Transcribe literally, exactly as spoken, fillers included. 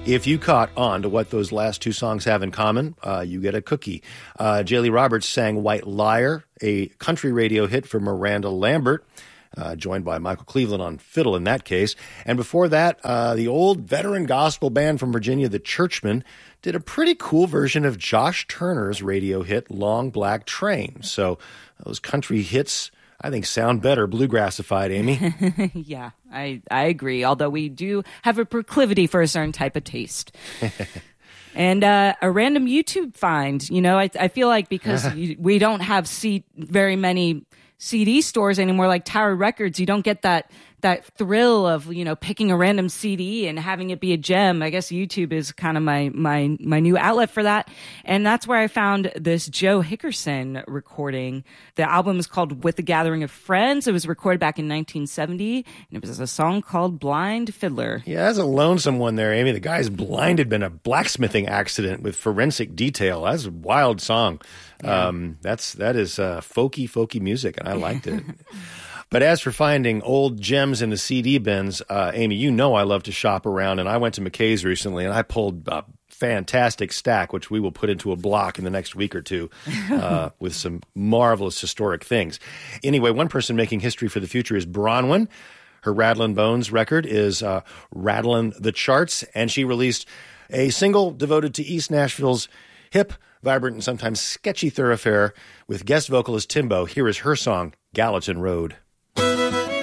If you caught on to what those last two songs have in common, uh, you get a cookie. Uh, J. Roberts sang White Liar, a country radio hit for Miranda Lambert, uh, joined by Michael Cleveland on fiddle in that case. And before that, uh, the old veteran gospel band from Virginia, the Churchmen, did a pretty cool version of Josh Turner's radio hit Long Black Train. So those country hits, I think, sound better bluegrassified, Amy. Yeah, I, I agree, although we do have a proclivity for a certain type of taste. And uh, a random YouTube find, you know, I, I feel like because you, we don't have C- very many C D stores anymore, like Tower Records, you don't get that that thrill of, you know, picking a random C D and having it be a gem. I guess YouTube is kind of my my my new outlet for that. And that's where I found this Joe Hickerson recording. The album is called With the Gathering of Friends. It was recorded back in nineteen seventy, and it was a song called Blind Fiddler. Yeah, that's a lonesome one there, Amy. The guy's blind had been a blacksmithing accident with forensic detail. That's a wild song. Yeah. Um, that's that is uh, folky, folky music, and I liked it. But as for finding old gems in the C D bins, uh, Amy, you know I love to shop around, and I went to McKay's recently, and I pulled a fantastic stack, which we will put into a block in the next week or two uh, with some marvelous historic things. Anyway, one person making history for the future is Bronwyn. Her Rattlin' Bones record is uh, Rattlin' the Charts, and she released a single devoted to East Nashville's hip, vibrant, and sometimes sketchy thoroughfare with guest vocalist Timbo. Here is her song, Gallatin Road.